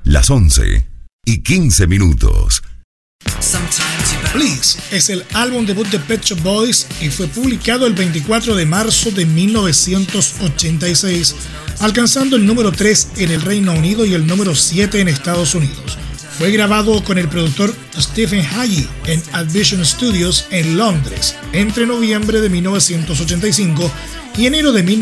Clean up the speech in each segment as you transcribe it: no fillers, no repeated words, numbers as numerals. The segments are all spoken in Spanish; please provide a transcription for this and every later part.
Las 11:15. Please es el álbum debut de Pet Shop Boys y fue publicado el 24 de marzo de 1986, alcanzando el número 3 en el Reino Unido y el número 7 en Estados Unidos. Fue grabado con el productor Stephen Hagee en Advision Studios en Londres entre noviembre de 1985 y enero de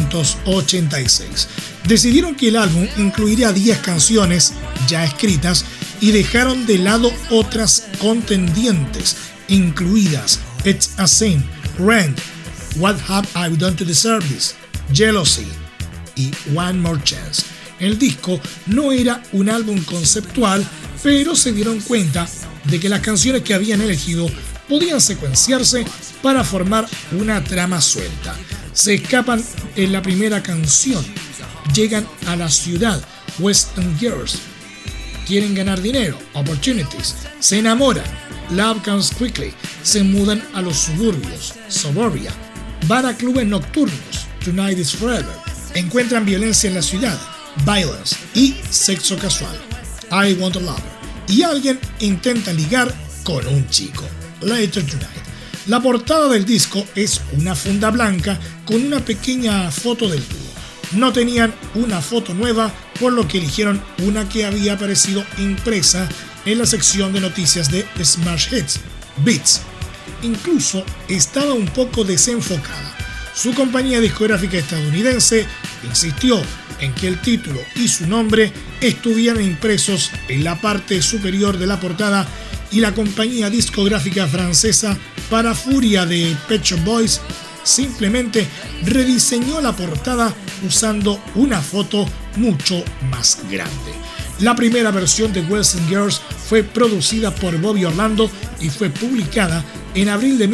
1986. Decidieron que el álbum incluiría 10 canciones ya escritas y dejaron de lado otras contendientes, incluidas It's a Sin, Rent, What Have I Done to Deserve This, Jealousy y One More Chance. El disco no era un álbum conceptual, pero se dieron cuenta de que las canciones que habían elegido podían secuenciarse para formar una trama suelta. Se escapan en la primera canción, llegan a la ciudad, West End Girls, quieren ganar dinero, Opportunities, se enamoran, Love Comes Quickly, se mudan a los suburbios, Suburbia, van a clubes nocturnos, Tonight is Forever, encuentran violencia en la ciudad, Violence, y sexo casual, I Want a Lover, y alguien intenta ligar con un chico, Later Tonight. La portada del disco es una funda blanca con una pequeña foto del dúo. No tenían una foto nueva, por lo que eligieron una que había aparecido impresa en la sección de noticias de Smash Hits, Beats. Incluso estaba un poco desenfocada. Su compañía discográfica estadounidense insistió en que el título y su nombre estuvieran impresos en la parte superior de la portada, y la compañía discográfica francesa, para furia de Pet Shop Boys, simplemente rediseñó la portada usando una foto mucho más grande. La primera versión de West End Girls fue producida por Bobby Orlando y fue publicada en abril de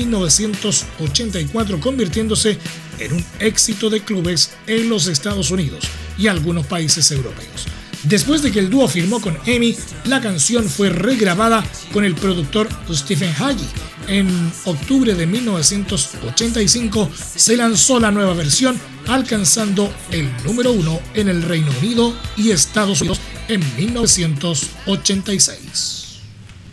1984, convirtiéndose en un éxito de clubes en los Estados Unidos y algunos países europeos. Después de que el dúo firmó con EMI, la canción fue regrabada con el productor Stephen Hagee. En octubre de 1985 se lanzó la nueva versión, alcanzando el número 1 en el Reino Unido y Estados Unidos en 1986.